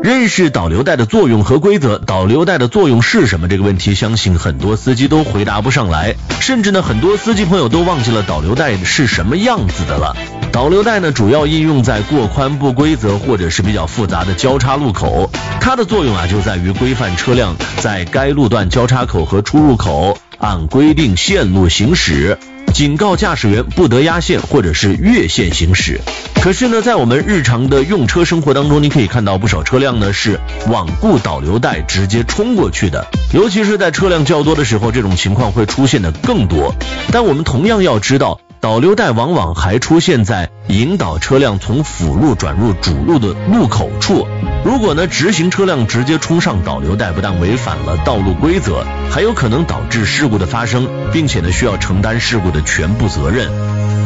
认识导流带的作用和规则，导流带的作用是什么？这个问题相信很多司机都回答不上来，甚至呢很多司机朋友都忘记了导流带是什么样子的了。导流带呢主要应用在过宽不规则或者是比较复杂的交叉路口，它的作用就在于规范车辆在该路段交叉口和出入口按规定线路行驶，警告驾驶员不得压线或者是越线行驶。可是呢在我们日常的用车生活当中，你可以看到不少车辆呢是罔顾导流带直接冲过去的，尤其是在车辆较多的时候，这种情况会出现的更多。但我们同样要知道，导流带往往还出现在引导车辆从辅路转入主路的路口处，如果呢直行车辆直接冲上导流带，不但违反了道路规则，还有可能导致事故的发生，并且呢需要承担事故的全部责任。